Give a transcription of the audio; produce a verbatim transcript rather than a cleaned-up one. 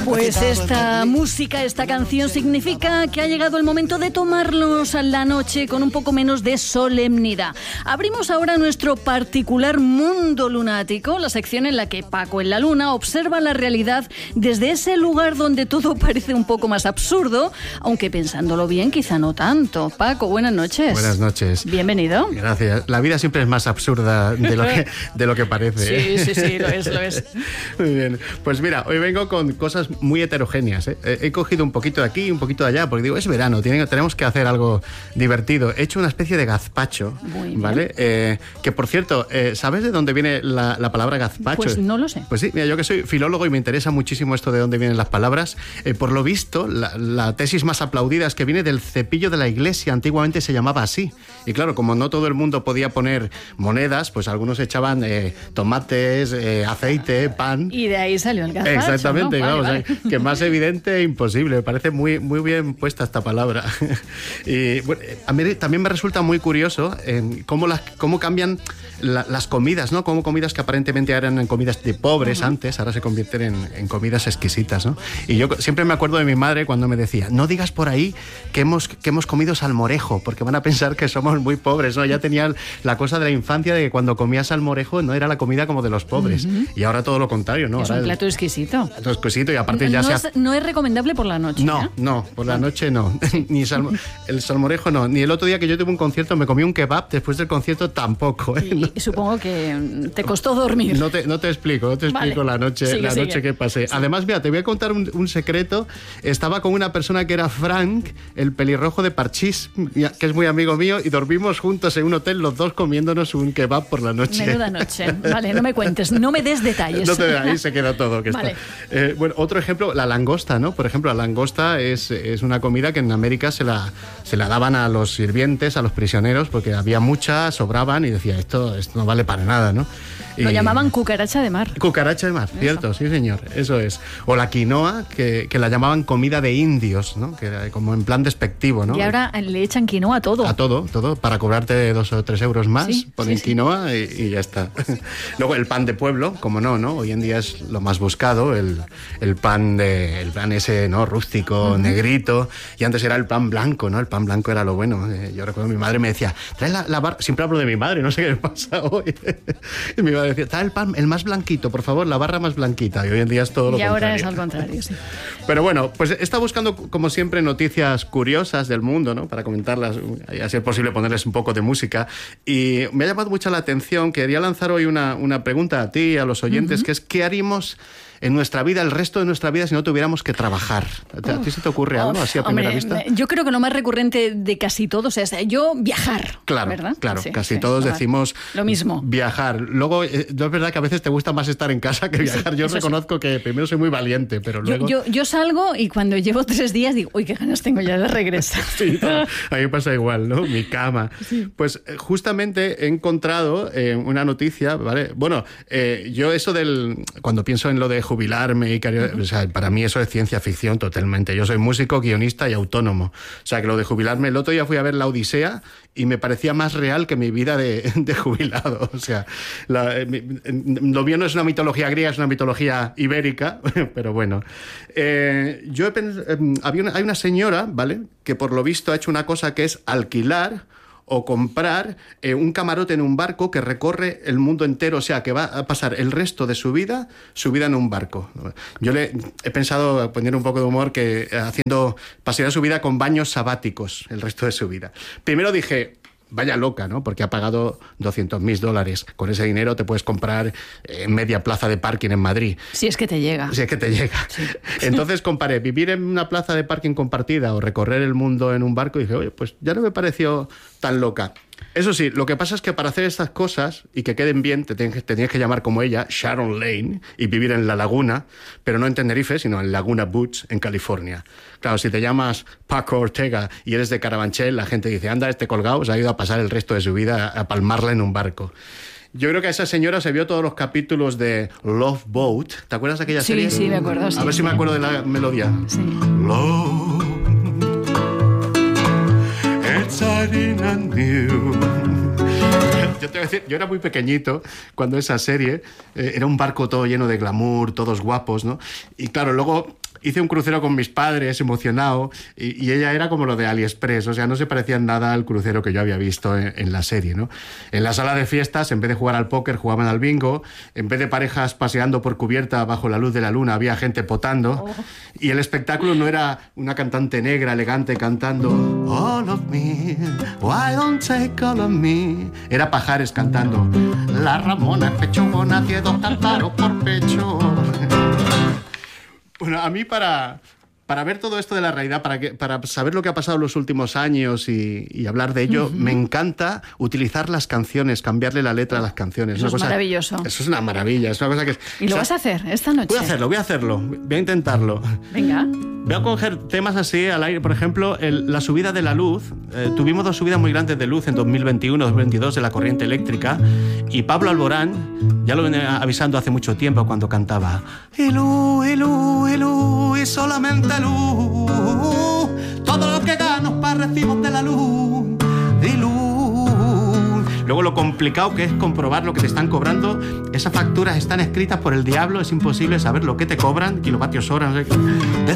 Pues esta música, esta canción significa que ha llegado el momento de tomarnos la noche con un poco menos de solemnidad. Abrimos ahora nuestro particular mundo lunático, la sección en la que Paco en la Luna observa la realidad desde ese lugar donde todo parece un poco más absurdo, aunque pensándolo bien quizá no tanto. Paco, buenas noches. Buenas noches. Bienvenido. Gracias. La vida siempre es más absurda de lo que, de lo que parece. Sí, sí, sí, lo es, lo es. Muy bien. Pues mira, hoy vengo con cosas muy heterogéneas, ¿eh? He cogido un poquito de aquí, un poquito de allá, porque digo, es verano, tiene, tenemos que hacer algo divertido. He hecho una especie de gazpacho, ¿vale? Eh, que, por cierto, eh, ¿sabes de dónde viene la, la palabra gazpacho? Pues no lo sé. Pues sí, mira, yo que soy filólogo y me interesa muchísimo esto de dónde vienen las palabras. Eh, por lo visto, la, la tesis más aplaudida es que viene del cepillo de la iglesia. Antiguamente se llamaba así. Y claro, como no todo el mundo podía poner monedas, pues algunos echaban eh, tomates, eh, aceite, pan. Y de ahí salió el gazpacho. Exactamente, ¿no? Vale, vamos, vale. que más evidente imposible. Me parece muy, muy bien puesta esta palabra. Y bueno, a mí también me resulta muy curioso eh, cómo, las, cómo cambian la, las comidas, ¿no? Como comidas que aparentemente eran comidas de pobres uh-huh. antes, ahora se convierten en, en comidas exquisitas, ¿no? Y yo siempre me acuerdo de mi madre cuando me decía, no digas por ahí que hemos, que hemos comido salmorejo, porque van a pensar que somos muy pobres, ¿no? Ya tenía la cosa de la infancia de que cuando comías salmorejo no era la comida como de los pobres. Uh-huh. Y ahora todo lo contrario, ¿no? Es ahora un plato el, exquisito. Plato exquisito y aparte ya no se es, ha... no es recomendable por la noche. No, ¿eh? no, por la noche no. Ni salmo... El salmorejo no. Ni el otro día que yo tuve un concierto me comí un kebab, después del concierto tampoco. ¿eh? Y, no. Supongo que te costó dormir. No te, no te explico, no te explico vale. la noche, sigue, la sigue. noche que pasé. Sí. Además, mira, te voy a contar un, un secreto. Estaba con una persona que era Frank, el pelirrojo de Parchís, que es muy amigo mío, y dormimos juntos en un hotel, los dos comiéndonos un kebab por la noche. Menuda noche. Vale, no me cuentes, no me des detalles. No te, ahí se queda todo. Que vale. está. Eh, bueno, otro ejemplo, la langosta, ¿no? Por ejemplo, la langosta es, es una comida que en América se la, se la daban a los sirvientes, a los prisioneros, porque había mucha, sobraban y decía, esto, esto no vale para nada, ¿no? Lo y... llamaban cucaracha de mar. Cucaracha de mar, eso. Cierto, sí señor, eso es. O la quinoa, que, que la llamaban comida de indios, ¿no? Que era como en plan despectivo, ¿no? Y ahora le echan quinoa a todo. A todo, todo, para cobrarte dos o tres euros más, sí, ponen sí, quinoa sí. Y, y ya está. Luego el pan de pueblo, como no, ¿no? Hoy en día es lo más buscado, el, el pan de, el pan ese, ¿no? Rústico, uh-huh. negrito, y antes era el pan blanco, ¿no? El pan blanco era lo bueno. Yo recuerdo mi madre me decía, trae la, la barra, siempre hablo de mi madre, no sé qué me pasa hoy. Y mi madre decía, trae el pan, el más blanquito, por favor, la barra más blanquita. Y hoy en día es todo lo y contrario. Y ahora es al contrario, sí. Pero bueno, pues he estado buscando, como siempre, noticias curiosas del mundo, ¿no? Para comentarlas, y a ser posible ponerles un poco de música. Y me ha llamado mucho la atención, quería lanzar hoy una, una pregunta a ti y a los oyentes, uh-huh. que es, ¿qué haríamos en nuestra vida, el resto de nuestra vida, si no tuviéramos que trabajar? ¿A ti se te ocurre algo así a primera Hombre, vista? Yo creo que lo más recurrente de casi todos es yo viajar. Claro, ¿verdad? claro, sí, casi sí, todos claro. decimos lo mismo. Viajar. Luego, eh, no es verdad que a veces te gusta más estar en casa que viajar. Sí, yo reconozco sí. que primero soy muy valiente, pero luego... Yo, yo, yo salgo y cuando llevo tres días digo, uy, qué ganas tengo ya de regresar. Sí, a mí me pasa igual, ¿no? Mi cama. Sí. Pues justamente he encontrado eh, una noticia, ¿vale? Bueno, eh, yo eso del... Cuando pienso en lo de jubilarme y que o sea, para mí eso es ciencia ficción totalmente. Yo soy músico, guionista y autónomo. O sea, que lo de jubilarme... El otro día fui a ver La Odisea y me parecía más real que mi vida de, de jubilado. O sea, la, lo mío no es una mitología griega, es una mitología ibérica, pero bueno. Eh, yo he pensado, había una, hay una señora, ¿vale?, que por lo visto ha hecho una cosa que es alquilar o comprar eh, un camarote en un barco que recorre el mundo entero, o sea, que va a pasar el resto de su vida, su vida en un barco. Yo le he pensado poner un poco de humor que haciendo, pasaría su vida con baños sabáticos el resto de su vida. Primero dije, vaya loca, ¿no? Porque ha pagado doscientos mil dólares. Con ese dinero te puedes comprar eh, media plaza de parking en Madrid. Si es que te llega. Si es que te llega. Sí. Entonces comparé vivir en una plaza de parking compartida o recorrer el mundo en un barco y dije, oye, pues ya no me pareció tan loca. Eso sí, lo que pasa es que para hacer estas cosas y que queden bien, te tienes, te tienes que llamar como ella, Sharon Lane, y vivir en La Laguna, pero no en Tenerife, sino en Laguna Beach, en California. Claro, si te llamas Paco Ortega y eres de Carabanchel, la gente dice, anda, este colgado se ha ido a pasar el resto de su vida a palmarla en un barco. Yo creo que a esa señora se vio todos los capítulos de Love Boat. ¿Te acuerdas de aquella sí, serie? Sí, sí, me acuerdo. Sí. A ver si me acuerdo de la melodía. Sí. Love, it's new. Yo te voy a decir, yo era muy pequeñito cuando esa serie eh, era un barco todo lleno de glamour, todos guapos, ¿no? Y claro, luego hice un crucero con mis padres, emocionado, y, y ella era como lo de AliExpress, o sea, no se parecía en nada al crucero que yo había visto en, en la serie, ¿no? En la sala de fiestas, en vez de jugar al póker, jugaban al bingo, en vez de parejas paseando por cubierta bajo la luz de la luna, había gente potando, oh. y el espectáculo no era una cantante negra, elegante, cantando All of me, why don't take all of me, era Pajares cantando La Ramona es pechugona, tiene dos cántaros por pecho. Bueno, a mí para, para ver todo esto de la realidad, para, que, para saber lo que ha pasado en los últimos años y, y hablar de ello, uh-huh. me encanta utilizar las canciones, cambiarle la letra a las canciones. Eso una es cosa, maravilloso. Eso es una maravilla. Es una cosa que, ¿Y lo o sea, vas a hacer esta noche? Voy a hacerlo, voy a hacerlo. Voy a intentarlo. Venga. Voy a coger temas así al aire. Por ejemplo, el, la subida de la luz. Eh, tuvimos dos subidas muy grandes de luz en dos mil veintiuno, dos mil veintidós de la corriente eléctrica. Y Pablo Alborán ya lo venía avisando hace mucho tiempo cuando cantaba Y luz, y luz, y luz, y solamente luz. Todo lo que gano para recibos de la luz. Y luz. Luego lo complicado que es comprobar lo que te están cobrando. Esas facturas están escritas por el diablo. Es imposible saber lo que te cobran. Kilovatios hora, no sé qué.